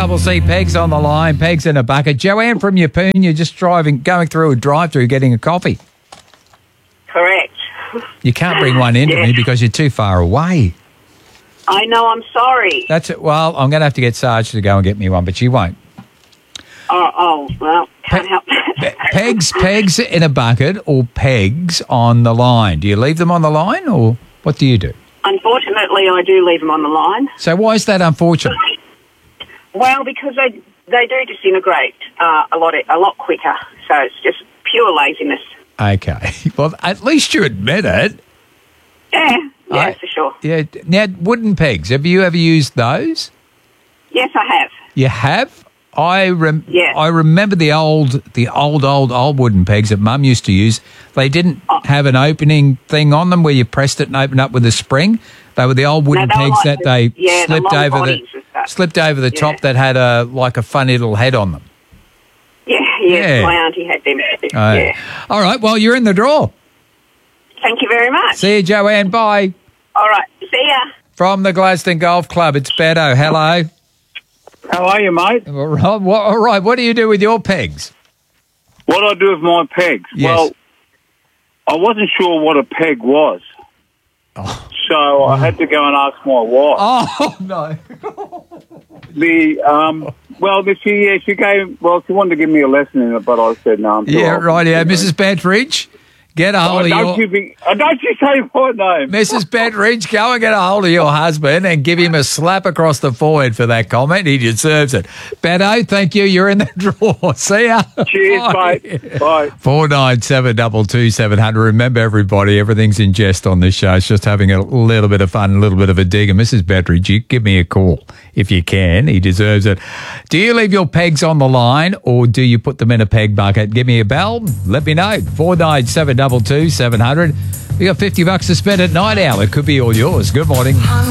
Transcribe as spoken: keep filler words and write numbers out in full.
Double C, Peg's on the line, Peg's in a bucket. Joanne from Yeppoon, you're just driving, going through a drive-through getting a coffee. Correct. You can't bring one into Yeah. me because you're too far away. I know, I'm sorry. That's it. Well, I'm going to have to get Sarge to go and get me one, but she won't. Oh, oh well, can't Pe- help Pe- that. Pegs, pegs in a bucket or pegs on the line? Do you leave them on the line or what do you do? Unfortunately, I do leave them on the line. So why is that unfortunate? Well, because they they do disintegrate uh, a lot a lot quicker. So it's just pure laziness. Okay. Well, at least you admit it. Yeah, yeah, I- for sure. Yeah. Now, wooden pegs, have you ever used those? Yes, I have. You have? I rem- Yeah. I remember the old, the old, old, old wooden pegs that Mum used to use. They didn't Oh. have an opening thing on them where you pressed it and opened up with a spring. They were the old wooden they were pegs like that the- they yeah, the slipped long over the bodies and stuff. slipped over the Yeah. top that had a like a funny little head on them. Yeah, yeah. Yeah. My auntie had them. Oh. Yeah. All right. Well, you're in the draw. Thank you very much. See you, Joanne. Bye. All right. See ya. From the Gladstone Golf Club, it's Beto. Hello. How are you, mate? All right. What, all right. What do you do with your pegs? What do I do with my pegs? Yes. Well, I wasn't sure what a peg was. Oh. So I had to go and ask my wife. Oh no. The um, well, the, she yeah, she gave well, she wanted to give me a lesson in it, but I said no. I'm too Yeah, old. right. Yeah, Missus Bantridge, get a Oh, hold of don't your you be, uh, don't you say my name? Missus Bantridge. Go and get a hold of your husband and give him a slap across the forehead for that comment. He deserves it. Beto, thank you. You're in the draw. See ya. Cheers, Bye. mate. Bye. Four nine seven double two seven hundred. Remember, everybody, everything's in jest on this show. It's just having a little bit of fun, a little bit of a dig. And Missus Bantridge, you give me a call if you can. He deserves it. Do you leave your pegs on the line or do you put them in a peg bucket? Give me a bell. Let me know. Four nine seven double two seven hundred. We got fifty bucks to spend at Night Owl. It could be all yours. Good morning.